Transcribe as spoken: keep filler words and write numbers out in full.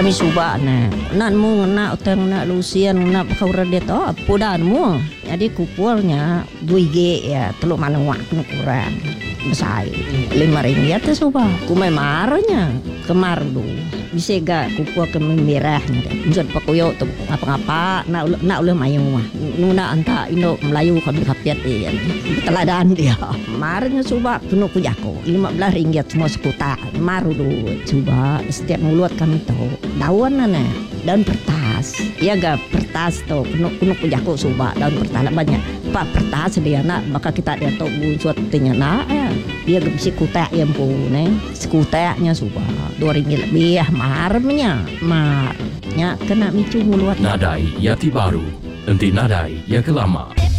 kami subak na nak mu nak utang nak lusian nak kau rada to podan mu jadi kupulnya dua G ya teluk mana wak kurang besar lima ringgit tu subak kumai marahnya kemar dulu bisa gak kupul ke merahnya deh usut pakuyo tu apa-apa nak nak uleh mayu mah nuna anta Indo Melayu kami kapiat dia teladan dia marahnya subak penuh kujako lima belas ringgit semua sekuta maru dulu coba setiap mulut kami tahu daun nana daun pertas ya gak pertas tu penuh penuh kujako subak daun pertas banyak pak pertas dia nak maka kita dia tahu buat tinya nak ya dia gak bisa kutak yang pun sekutaknya subak dua ringgit lebih ya marahnya marahnya kena micu mulut Nadai Yati Baru, nanti nadai ya kelama.